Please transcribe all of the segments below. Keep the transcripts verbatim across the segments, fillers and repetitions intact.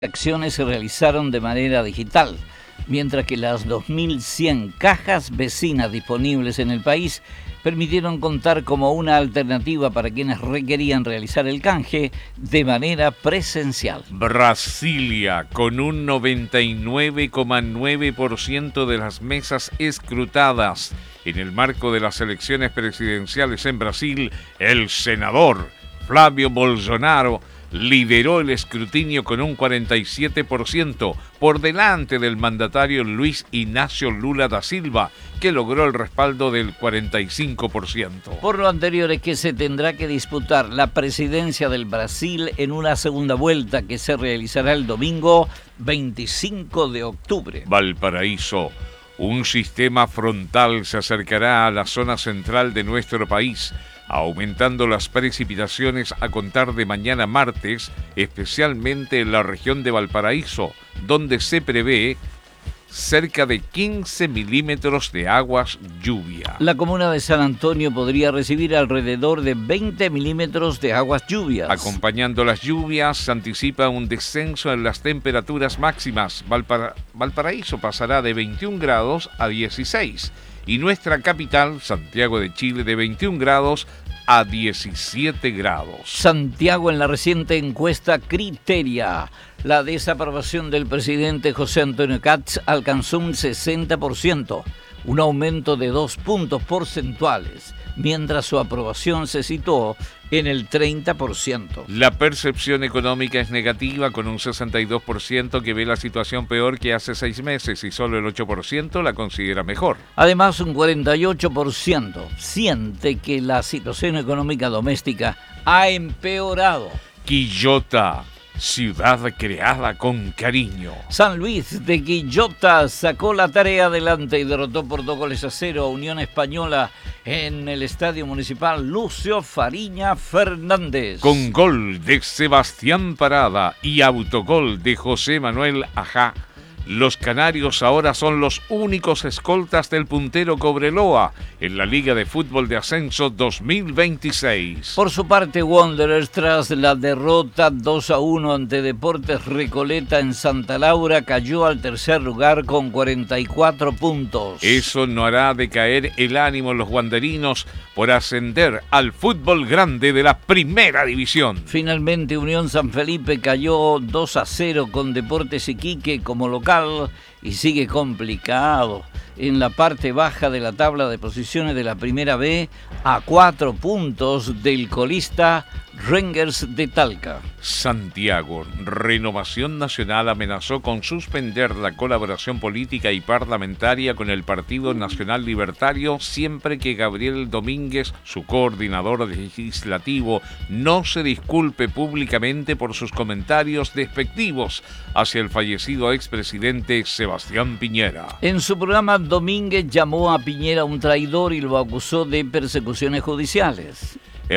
acciones se realizaron de manera digital, mientras que las dos mil cien cajas vecinas disponibles en el país permitieron contar como una alternativa para quienes requerían realizar el canje de manera presencial. Brasilia, con un noventa y nueve coma nueve por ciento de las mesas escrutadas en el marco de las elecciones presidenciales en Brasil, el senador Flávio Bolsonaro lideró el escrutinio con un cuarenta y siete por ciento, por delante del mandatario Luis Inácio Lula da Silva, que logró el respaldo del cuarenta y cinco por ciento. Por lo anterior es que se tendrá que disputar la presidencia del Brasil en una segunda vuelta que se realizará el domingo veinticinco de octubre. Valparaíso. Un sistema frontal se acercará a la zona central de nuestro país, aumentando las precipitaciones a contar de mañana martes, especialmente en la región de Valparaíso, donde se prevé cerca de quince milímetros de aguas lluvia. La comuna de San Antonio podría recibir alrededor de veinte milímetros de aguas lluvias. Acompañando las lluvias, se anticipa un descenso en las temperaturas máximas. Valpara- Valparaíso pasará de veintiún grados a dieciséis. Y nuestra capital, Santiago de Chile, de veintiún grados a diecisiete grados. Santiago, en la reciente encuesta Criteria, la desaprobación del presidente José Antonio Kats alcanzó un sesenta por ciento, un aumento de dos puntos porcentuales, mientras su aprobación se situó en el treinta por ciento. La percepción económica es negativa, con un sesenta y dos por ciento que ve la situación peor que hace seis meses y solo el ocho por ciento la considera mejor. Además, un cuarenta y ocho por ciento siente que la situación económica doméstica ha empeorado. Quillota, ciudad creada con cariño. San Luis de Quillota sacó la tarea adelante y derrotó por dos goles a cero a Unión Española en el Estadio Municipal Lucio Fariña Fernández. Con gol de Sebastián Parada y autogol de José Manuel Ajá, los canarios ahora son los únicos escoltas del puntero Cobreloa en la Liga de Fútbol de Ascenso dos mil veintiséis. Por su parte, Wanderers, tras la derrota dos a uno ante Deportes Recoleta en Santa Laura, cayó al tercer lugar con cuarenta y cuatro puntos. Eso no hará decaer el ánimo en los wanderinos por ascender al fútbol grande de la primera división. Finalmente, Unión San Felipe cayó dos a cero con Deportes Iquique como local y sigue complicado en la parte baja de la tabla de posiciones de la Primera B, a cuatro puntos del colista Rangers de Talca. Santiago. Renovación Nacional amenazó con suspender la colaboración política y parlamentaria con el Partido Nacional Libertario siempre que Gabriel Domínguez, su coordinador legislativo, no se disculpe públicamente por sus comentarios despectivos hacia el fallecido expresidente Sebastián Piñera. En su programa, Domínguez llamó a Piñera un traidor y lo acusó de persecuciones judiciales.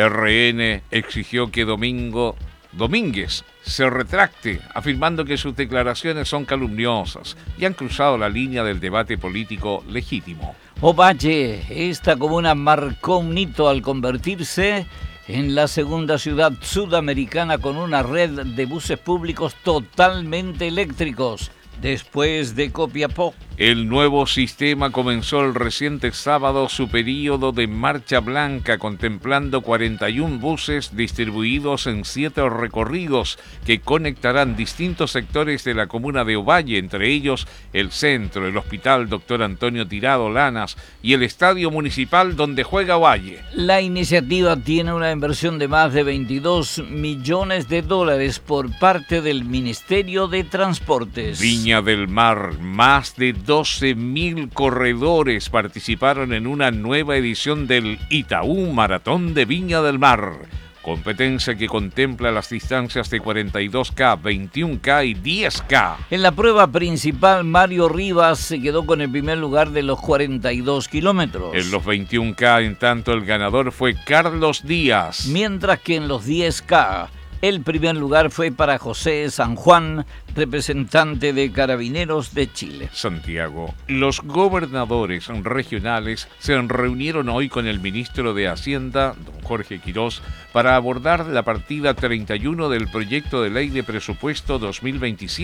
R N exigió que Domingo Domínguez se retracte, afirmando que sus declaraciones son calumniosas y han cruzado la línea del debate político legítimo. Ovalle, esta comuna marcó un hito al convertirse en la segunda ciudad sudamericana con una red de buses públicos totalmente eléctricos, después de Copiapó. El nuevo sistema comenzó el reciente sábado su período de marcha blanca, contemplando cuarenta y uno buses distribuidos en siete recorridos que conectarán distintos sectores de la comuna de Ovalle, entre ellos el centro, el Hospital Doctor Antonio Tirado Lanas y el Estadio Municipal donde juega Ovalle. La iniciativa tiene una inversión de más de veintidós millones de dólares por parte del Ministerio de Transportes. Viña del Mar, más de doce mil corredores participaron en una nueva edición del Itaú Maratón de Viña del Mar, competencia que contempla las distancias de cuarenta y dos K, veintiún K y diez K. En la prueba principal, Mario Rivas se quedó con el primer lugar de los cuarenta y dos kilómetros. En los veintiún K, en tanto, el ganador fue Carlos Díaz. Mientras que en los diez K, El primer lugar fue para José San Juan, representante de Carabineros de Chile. Santiago. Los gobernadores regionales se reunieron hoy con el ministro de Hacienda, don Jorge Quirós, para abordar la partida treinta y uno del proyecto de ley de presupuesto dos mil veintisiete.